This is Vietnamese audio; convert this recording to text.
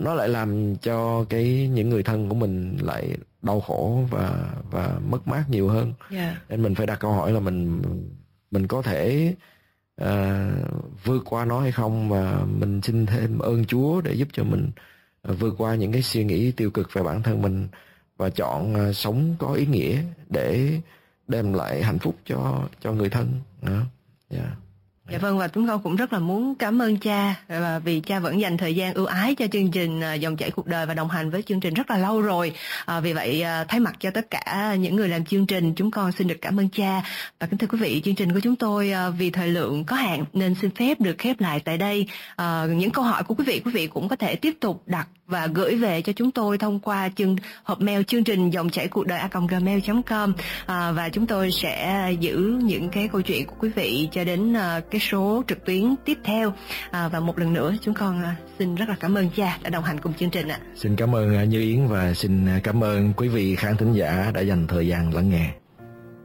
nó lại làm cho những người thân của mình lại đau khổ và mất mát nhiều hơn. Nên mình phải đặt câu hỏi là mình có thể vượt qua nó hay không, và mình xin thêm ơn Chúa để giúp cho mình vượt qua những cái suy nghĩ tiêu cực về bản thân mình và chọn sống có ý nghĩa để đem lại hạnh phúc cho người thân nữa. Dạ vâng, và chúng con cũng rất là muốn cảm ơn cha, và vì cha vẫn dành thời gian ưu ái cho chương trình Dòng chảy cuộc đời và đồng hành với chương trình rất là lâu rồi. Vì vậy thay mặt cho tất cả những người làm chương trình, chúng con xin được cảm ơn cha. Và kính thưa quý vị, chương trình của chúng tôi vì thời lượng có hạn nên xin phép được khép lại tại đây. Những câu hỏi của quý vị cũng có thể tiếp tục đặt và gửi về cho chúng tôi thông qua hộp mail chương trình dòng chảy cuộc đời @gmail.com, và chúng tôi sẽ giữ những cái câu chuyện của quý vị cho đến cái số trực tuyến tiếp theo. Và một lần nữa chúng con xin rất là cảm ơn cha đã đồng hành cùng chương trình ạ. Xin cảm ơn Như Yến và xin cảm ơn quý vị khán thính giả đã dành thời gian lắng nghe.